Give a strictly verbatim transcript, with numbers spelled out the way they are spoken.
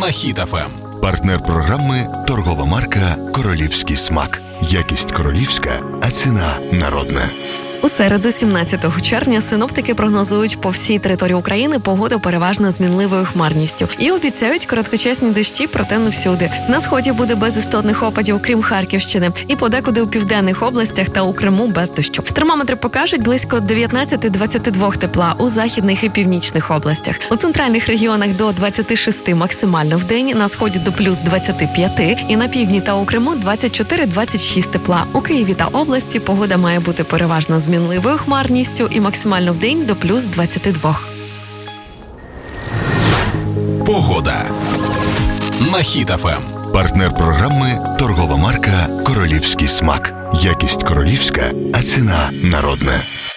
на Хіт еф ем. Партнер програми – торгова марка «Королівський смак». Якість королівська, а ціна народна. У середу, сімнадцятого червня, синоптики прогнозують по всій території України погоду переважно змінливою хмарністю. І обіцяють короткочасні дощі, проте не всюди. На сході буде без істотних опадів, крім Харківщини. І подекуди у південних областях та у Криму без дощу. Термометри покажуть близько дев'ятнадцять-двадцять два тепла у західних і північних областях. У центральних регіонах до двадцять шість максимально в день, на сході до плюс двадцять п'ять і на півдні та у Криму двадцять чотири-двадцять шість тепла. У Києві та області погода має бути переважно змінливою хмарністю і максимально в день до плюс двадцять два. Погода на Хіт еф ем. Партнер програми – торгова марка «Королівський смак». Якість королівська, а ціна народна.